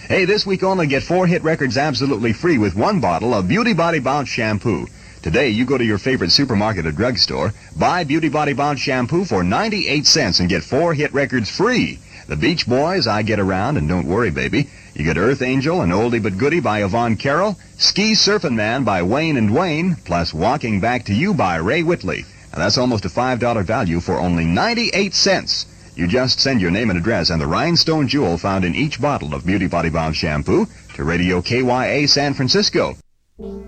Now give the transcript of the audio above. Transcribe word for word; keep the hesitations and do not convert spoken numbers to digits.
Hey, this week only, get four hit records absolutely free with one bottle of Beauty Body Bounce Shampoo. Today, you go to your favorite supermarket or drugstore, buy Beauty Body Bounce Shampoo for ninety-eight cents and get four hit records free. The Beach Boys, I Get Around, and Don't Worry, Baby. You get Earth Angel and Oldie But Goodie by Yvonne Carroll, Ski Surfin' Man by Wayne and Dwayne, plus Walking Back to You by Ray Whitley. And that's almost a five dollar value for only ninety-eight cents. You just send your name and address and the rhinestone jewel found in each bottle of Beauty Body Bounce Shampoo to Radio K Y A San Francisco.